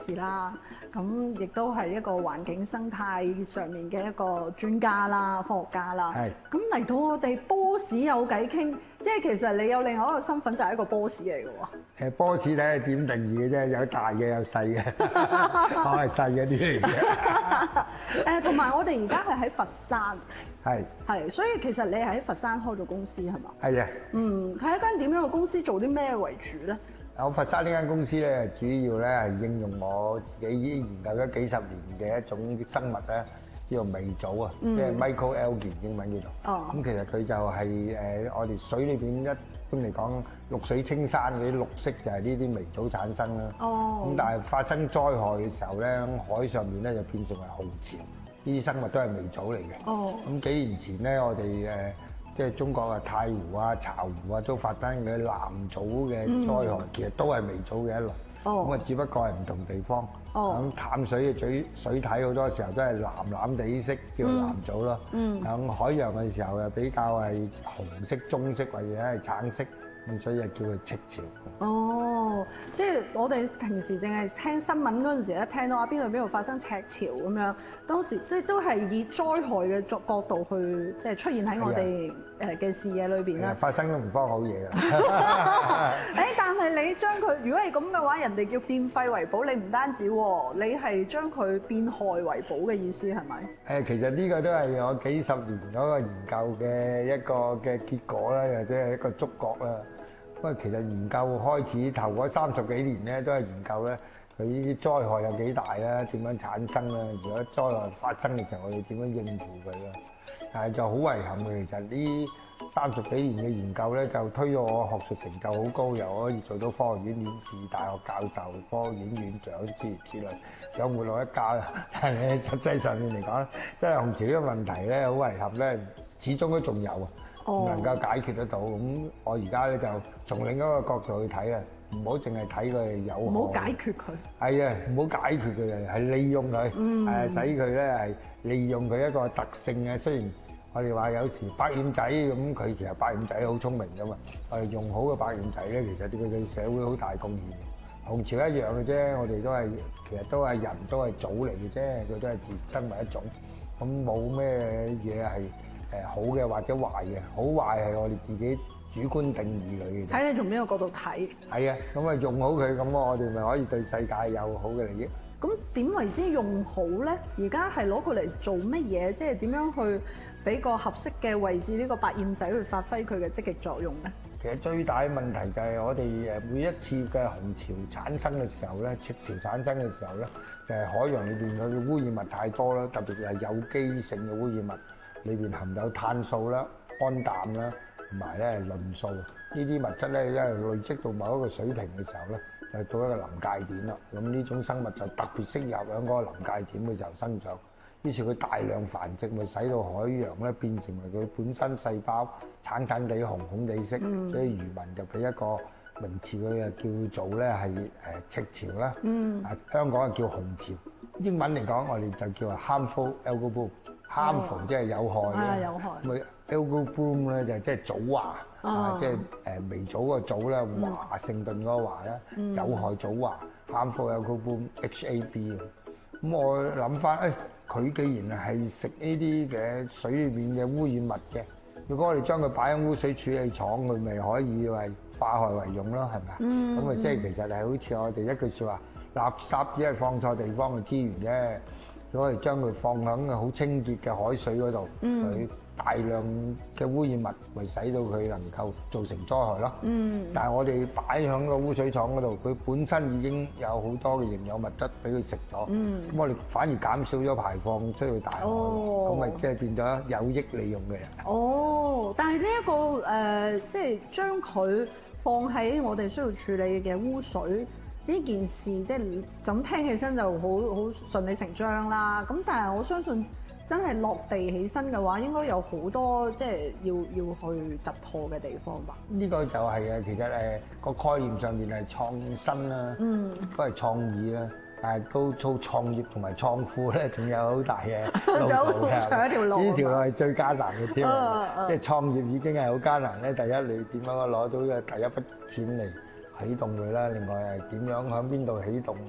士啦，咁亦都係一個環境生態上面嘅一個專家啦、科學家啦。 係。 咁嚟到我哋波士有偈傾，即係其實你有另外一個身份就係一個波士嚟嘅喎。 波士睇下點定義嘅啫，有大嘅有細嘅，我係細嗰啲嚟嘅。 同埋我哋而家係喺佛山。 係， 所以其實你係喺佛山開咗公司係嘛？ 係啊。 係一間點樣嘅公司，做啲咩為主咧？ 我佛山呢間公司咧，主要咧係應用我自己研究咗幾十年嘅一種生物咧，叫做微藻啊，即係 microalgae 英文叫做。咁其實佢就係我哋水裏邊一般嚟講，綠水青山嗰啲綠色就係呢啲微藻產生啦。咁但係發生災害嘅時候咧，海上面咧就變成為紅潮。呢啲生物都係微藻嚟嘅。咁幾年前咧，我哋即係中國啊，太湖啊、巢湖啊，都發生嘅藍藻嘅災害，其實都係微藻嘅一類。咁啊，只不過係唔同地方。咁淡水嘅水體好多時候都係藍藍地色，叫藍藻咯。喺海洋嘅時候又比較係紅色、棕色或者係橙色，咁所以就叫佢赤潮。 即係我哋平時淨係聽新聞嗰陣時咧，聽到啊邊度發生赤潮咁樣，當時即係都係以災害嘅角度去即係出現喺我哋嘅視野裏邊啦。 發生都唔方好嘢㗎。 但係你將佢如果係咁嘅話，人哋叫變廢為寶，你唔單止喎，你係將佢變害為寶嘅意思係咪？ 其實呢個都係我幾十年嗰個研究嘅一個嘅結果啦，或者係一個觸覺啦。不過其實研究開始頭嗰30幾年咧，都係研究咧佢呢啲災害有幾大啦，點樣產生啦，如果災害發生嘅時候，我哋點樣應付佢啦。但係就好遺憾嘅，其實呢30幾年嘅研究咧，就推咗我學術成就好高，又可以做到科學院院士、大學教授、科學院院長諸如此類，有活路一家啦。但係實際上面嚟講，即係紅潮呢個問題咧，好遺憾咧，始終都仲有啊。唔能夠解決得到，咁我而家咧就從另一個角度去睇啦，唔好淨係睇佢有害， 唔好解決佢。 係啊，唔好解決佢，係利用佢，使佢咧係利用佢一個特性嘅。雖然我哋話有時百厭仔咁，佢其實百厭仔好聰明噶嘛，我哋用好嘅百厭仔咧，其實對佢對社會好大貢獻。紅潮一樣嘅啫，我哋都係其實都係人都係藻嚟嘅啫，佢都係自然生物一種，咁冇咩嘢係好嘅或者壞嘅，好壞係我哋自己主觀定義佢嘅。 睇你從邊個角度睇？ 係啊，咁啊用好佢，咁我哋咪可以對世界有好嘅利益。 咁點為之用好咧？而家係攞佢嚟做乜嘢？即係點樣去俾個合適嘅位置呢個百厭仔去發揮佢嘅積極作用咧？ 其實最大嘅問題就係我哋每一次嘅紅潮產生嘅時候咧，赤潮產生嘅時候咧，就係海洋裏邊佢嘅污染物太多啦，特別係有機性嘅污染物。裏邊含有碳素啦、胺氮啦，同埋咧磷素呢啲物質咧，因為累積到某一個水平嘅時候咧，就到一個臨界點啦。咁呢種生物就特別適合喺嗰個臨界點嘅時候生長。於是佢大量繁殖，咪使到海洋咧變成為佢本身細胞橙橙地、紅紅地色，所以漁民就俾一個名詞佢啊叫做咧係赤潮啦。香港啊叫紅潮。英文嚟講，我哋就叫 harmful algal bloom。harmful 即係有害嘅， 有害。 咁 algal bloom 咧就即係藻華，即係微藻個藻啦，華盛頓嗰個華啦，有害藻華 harmful algal bloom HAB。咁我諗翻，佢既然係食呢啲嘅水裏邊嘅污染物嘅，如果我哋將佢擺喺污水處理廠，佢咪可以為化害為用咯，係咪？咁啊，即係其實係好似我哋一句説話，垃圾只係放錯地方嘅資源啫。如果係將佢放喺好清潔嘅海水嗰度，佢大量嘅污染物，咪使到佢能夠造成災害咯。但係我哋擺喺個污水廠嗰度，佢本身已經有好多嘅營養物質俾佢食咗，咁我哋反而減少咗排放出去大海，咁咪即係變咗有益利用嘅人。 但係呢一個即係將佢放喺我哋需要處理嘅污水。呢件事即係咁聽起身就好順理成章啦。咁但係我相信真係落地起身嘅話，應該有好多即係要去突破嘅地方吧。呢個就係啊，其實個概念上面係創新啦，都係創意啦。但係都做創業同埋創富咧，仲有好大嘅路途嘅。長一條路。呢條係最艱難嘅添，即係創業已經係好艱難咧。第一，你點樣攞到嘅第一筆錢嚟起動佢啦？另外係點樣喺邊度起動啊？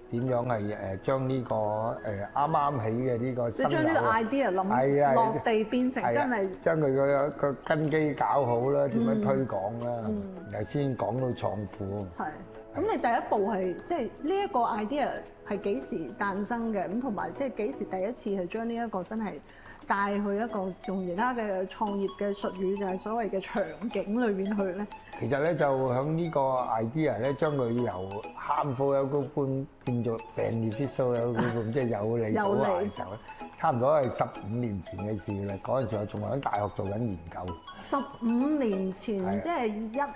點樣係將呢個啱啱起嘅呢個新即係將呢個樓 idea 係啊諗落地變成真係將佢個根基搞好啦，點樣推廣啦，然後先講到創富。 係。咁你第一步係即係呢一個 idea 係幾時誕生嘅？咁同埋即係幾時第一次係將呢一個真係帶去一個用而家嘅創業嘅術語就係所謂嘅場景裏邊去咧？ 其實咧就響呢個 idea 咧，將佢由 harmful alcohol 變做 beneficial alcohol，即係有利到壞嘅時候咧，差唔多係15年前嘅事啦。嗰陣時我仲喺大學做緊研究。 15年前即係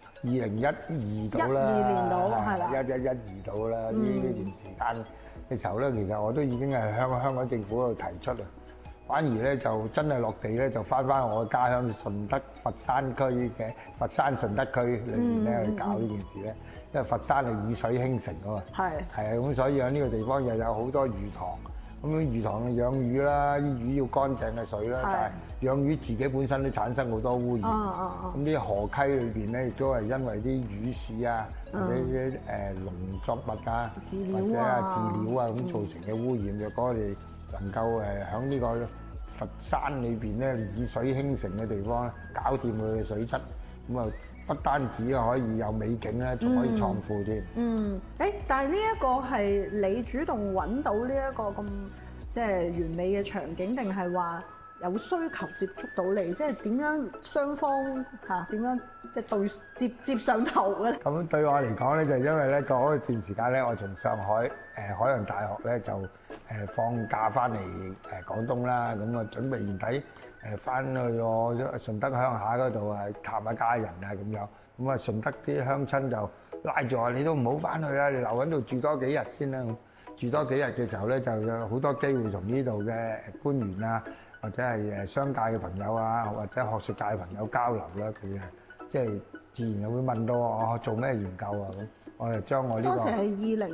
2012到啦， 12年到係啦 1112到啦，呢段時間嘅時候咧，其實我都已經係香港政府嗰度提出啦。反而咧就真係落地咧，就翻我嘅家鄉順德佛山區嘅佛山順德區裏面咧去搞呢件事咧。因為佛山係以水興城啊嘛，係啊，咁所以喺呢個地方又有好多魚塘。咁樣魚塘養魚啦，啲魚要乾淨嘅水啦，但係養魚自己本身都產生好多污染。咁啲河溪裏邊咧，亦都係因為啲魚屎啊，或者啲農作物啊，或者係飼料啊咁造成嘅污染。若果我哋能夠喺呢個佛山裏邊咧，以水興城嘅地方咧，搞掂佢嘅水質，咁啊不單止可以有美景咧，仲可以創富添。 但係呢一個係你主動揾到呢一個咁即係完美嘅場景，定係話有需求接觸到你？即係點樣雙方嚇點樣即係接上頭嘅咧？ 咁對我嚟講咧，就因為咧嗰段時間咧，我從上海海洋大學咧就放假翻嚟廣東啦，咁啊準備年底翻去我順德鄉下嗰度探下家人啊咁樣，咁啊順德啲鄉親就拉住我，你都唔好翻去啦，你留喺度住多幾日先啦。住多幾日嘅時候咧，就有好多機會同呢度嘅官員啊，或者係商界嘅朋友啊，或者學術界嘅朋友交流啦，佢即係自然就會問到我做咩研究啊咁。我就將我呢個當時係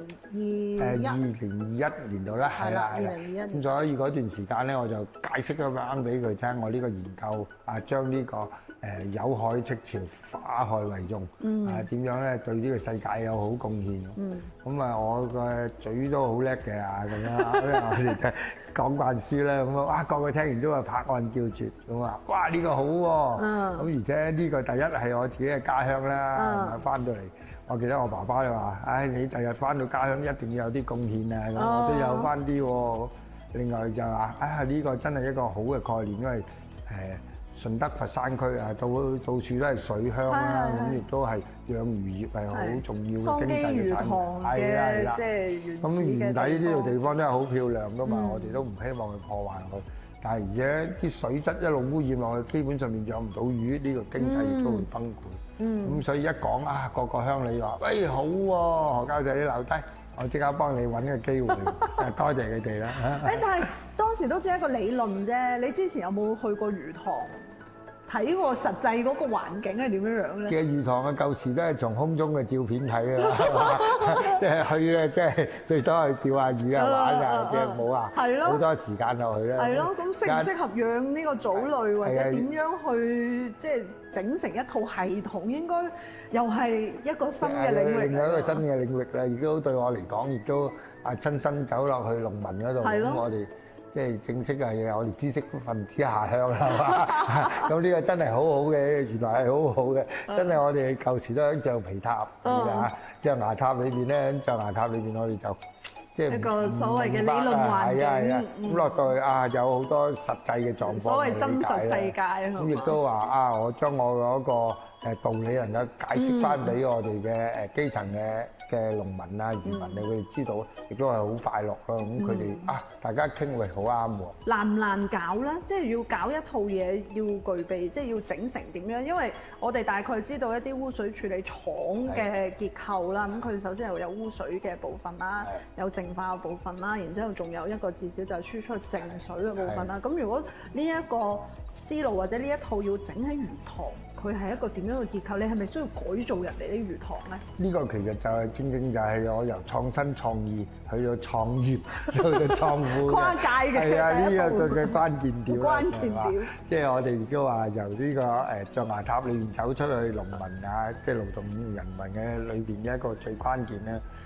2021 年度啦，係啦 2021 咁所以嗰段時間咧，我就解釋咗翻俾佢聽，我呢個研究將呢個有害赤潮化害為用，點樣咧對呢個世界有好貢獻。咁我個嘴都好叻嘅咁樣，因為我哋就講慣書啦，咁個個聽完都話拍案叫絕，咁哇呢個好喎，咁而且呢個第一係我自己嘅家鄉啦，翻到嚟。我記得我爸爸就話：你第日翻到家鄉一定要有啲貢獻啊！咁我都有翻啲喎。另外就話：呢個真係一個好嘅概念，因為順德佛山區到處都係水鄉啦，咁亦都係養魚業係好重要嘅經濟嘅產業。係啦， 即係原始嘅地方。 咁原底呢度地方都係好漂亮噶嘛，我哋都唔希望去破壞佢。但係而且啲水質一路污染落去，基本上面養唔到魚，呢個經濟亦都會崩潰。咁所以一講個個鄉里話：喂，好喎，何教授你留低，我即刻幫你揾個機會。多謝佢哋啦。 但係當時都只係一個理論啫。你之前有冇去過魚塘睇過實際嗰個環境係點樣樣咧？ 嘅魚塘嘅舊時都係從空中嘅照片睇啦，即係去咧，即係最多係釣下魚啊玩啊，即係冇好多時間落去啦。 係咯，咁適唔適合養呢個藻類，或者點樣去即係整成一套系統，應該又係一個新嘅領域。 另外一個新嘅領域啦，亦都對我嚟講，亦都親身走落去農民嗰度，咁我哋。即係正式係我哋知識分子下鄉啦嘛，咁呢個真係好好嘅，原來係好好嘅，真係我哋舊時都喺象皮塔象牙塔裏邊咧，象牙塔裏邊我哋就即係一個所謂嘅理論環境， 咁落到去有好多實際嘅狀況， 所謂真實世界咁亦都話我將我嗰個道理能夠解釋翻俾我哋嘅基層嘅農民啊、漁民佢哋知道，亦都係好快樂咯。咁佢哋大家傾喂好啱喎。 難唔難搞咧？即係要搞一套嘢，要具備，即係要整成點樣？因為我哋大概知道一啲污水處理廠嘅結構啦。咁佢首先係有污水嘅部分啦，有淨化嘅部分啦，然之後仲有一個至少就係輸出淨水嘅部分啦。咁如果呢一個思路或者呢一套要整喺魚塘，佢係一個點樣嘅結構？你係咪需要改造人哋啲魚塘咧？ 呢個其實就係正正就係我由創新創意去到創業，去到創富跨界嘅係呢個嘅關鍵點。 關鍵點， 即係我哋亦都話由呢個象牙塔裏面走出去，農民即係勞動人民嘅裏邊嘅一個最關鍵咧，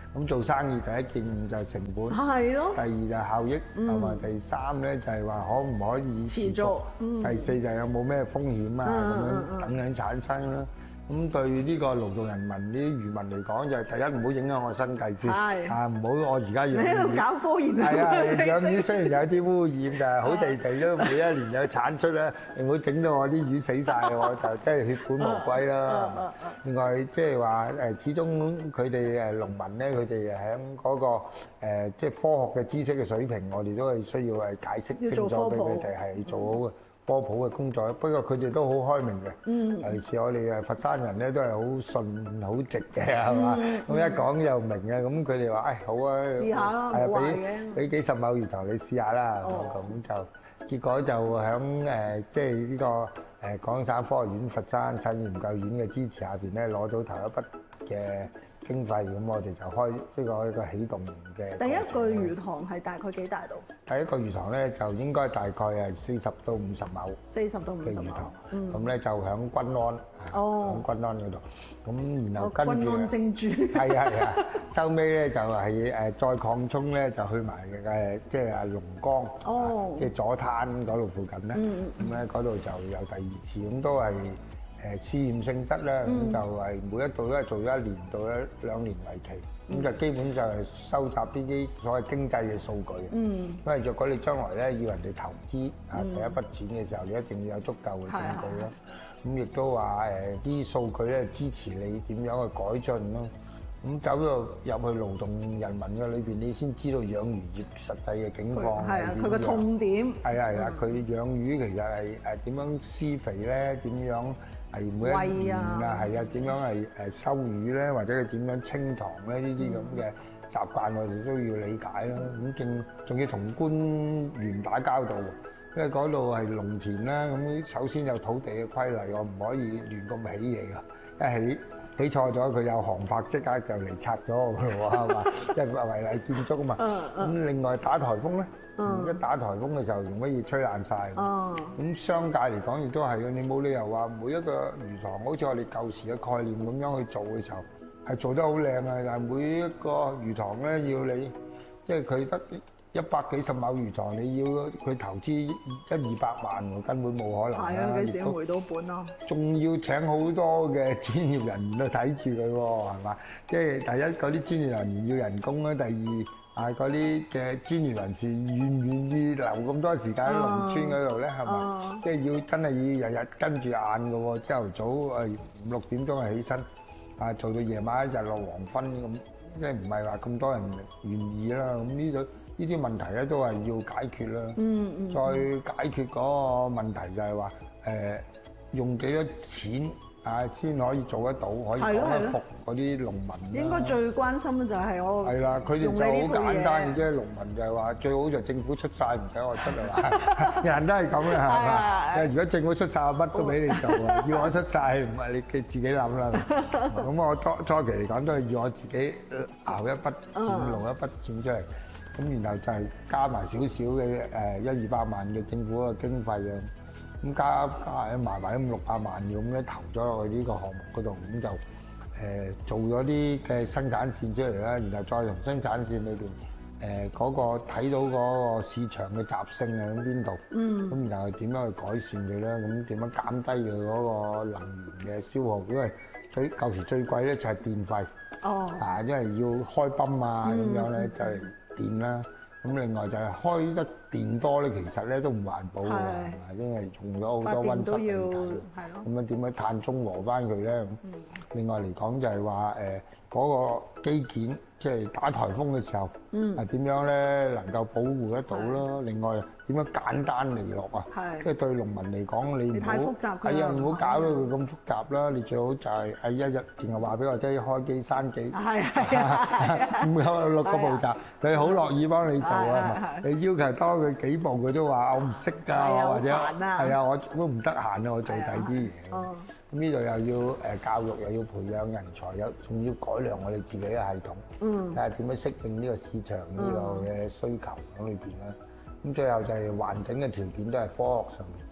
咁做生意第一件就係成本， 係咯， 第二就係效益，同埋第三咧就係話可唔可以持續， 第四就係有冇咩風險啊咁樣等等產生啦。咁對呢個勞動人民啲漁民嚟講，就係第一唔好影響我生計先，啊唔好我而家養喺度魚， 搞科研係啊養魚雖然有啲污染，但係好地地都每一年有產出咧，唔好整到我啲魚死晒，我就真係血本無歸啦。另外即係話始終佢哋農民咧，佢哋喺嗰個即係科學嘅知識嘅水平，我哋都係需要係解釋清楚俾佢哋係做好嘅。科普嘅工作，不過佢哋都好開明嘅。尤其是我哋佛山人咧，都係好順好直嘅，係嘛？咁一講又明嘅，咁佢哋話：好啊， 試下啦，冇壞嘅。 俾幾十畝魚塘你試下啦。咁就結果就喺即係呢個廣東省科學院佛山產業研究院嘅支持下邊咧，攞到頭一筆嘅經費，咁我哋就開呢個一個起動嘅。 第一個魚塘係大概幾大度？ 第一個魚塘咧就應該大概係40到50畝。 40到50畝。 咁咧就喺均安，喺均安嗰度。咁然後跟住均安精珠。 係啊，收尾咧就係再擴充咧，就去埋即係龍崗，即係左灘嗰度附近咧。咁咧嗰度就有第二次，咁都係試驗性質咧，咁就係每一度都係做1年到2年為期。咁就基本上係收集呢啲所謂經濟嘅數據。因為若果你將來咧要人哋投資第一筆錢嘅時候，你一定要有足夠嘅證據咯。咁亦都話啲數據咧支持你點樣去改進咯。咁走到入去勞動人民嘅裏邊，你先知道養魚業實際嘅境況係點樣。 佢個痛點。 係啊，佢養魚其實係點樣施肥咧？點樣？係每一年啊，係啊，點樣係收魚咧，或者係點樣清塘咧？呢啲咁嘅習慣，我哋都要理解啦。咁仲要同官員打交道，因為嗰度係農田啦。咁首先有土地嘅規例，我唔可以亂咁起嘢㗎。起錯咗，佢有航拍即刻就嚟拆咗我㗎喎，係嘛？即係違例建築啊嘛。咁另外打颱風咧，一打颱風嘅時候，容易吹爛晒。咁商界嚟講亦都係嘅，你冇理由話每一個魚塘好似我哋舊時嘅概念咁樣去做嘅時候，係做得好靚啊！但係每一個魚塘咧，要你即係佢得100幾十畝魚塘，你要佢投資100-200萬喎，根本冇可能啦。 係啊，幾時回到本啊？ 仲要請好多嘅專業人員去睇住佢喎，係嘛？即係第一嗰啲專業人員要人工啦，第二嗰啲嘅專業人士願唔願意留咁多時間喺農村嗰度咧？係嘛？即係要真係要日日跟住眼嘅喎，朝頭早5-6點鐘起身，做到夜晚一日落黃昏咁，即係唔係話咁多人願意啦？咁呢啲問題咧都係要解決啦。再解決嗰個問題就係話用幾多錢先可以做得到，可以講得服嗰啲農民。 應該最關心嘅就係我係啦，佢哋就好簡單嘅啫。農民就係話最好就政府出晒，唔使我出係嘛？人都係咁嘅係嘛？如果政府出晒，乜都俾你做啊！要我出晒，唔係你自己諗啦。咁我初期嚟講都係要我自己熬一筆錢，弄一筆錢出嚟。咁然後就係加埋少少嘅100-200萬嘅政府嘅經費啊，咁加埋埋500-600萬咁咧投咗落去呢個項目嗰度，咁就做咗啲嘅生產線出嚟啦，然後再從生產線裏邊嗰個睇到嗰個市場嘅習性喺邊度，咁然後點樣去改善佢咧？咁點樣減低佢嗰個能源嘅消耗？因為舊時最貴咧就係電費，因為要開泵啊咁樣咧就係電啦。咁另外就係開得電多咧，其實咧都唔環保嘅，係嘛？因為用咗好多溫室氣體，咁樣點樣碳中和翻佢咧？另外嚟講就係話嗰個基建，即係打颱風嘅時候，係點樣咧能夠保護得到咯？另外點樣簡單利落啊？即係對農民嚟講，你唔好係啊，唔好搞到佢咁複雜啦。你最好就係一日淨係話俾我聽開機閂機，唔有6個步驟，佢好樂意幫你做啊。你要求多佢幾步，佢都話我唔識㗎，或者係啊，我都唔得閒啊，我做第啲嘢。咁呢度又要教育，又要培養人才，仲要改良我哋自己嘅系統，睇下點樣適應呢個市場呢個嘅需求喺裏邊啦。咁最後就係環境嘅條件都係科學上面。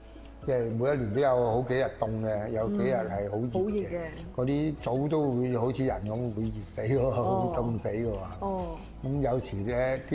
即係每一年都有好幾日凍嘅，有幾日係好熱好熱嘅。 嗰啲藻都會好似人咁會熱死喎，會凍死嘅喎。 哦。 咁有時咧啲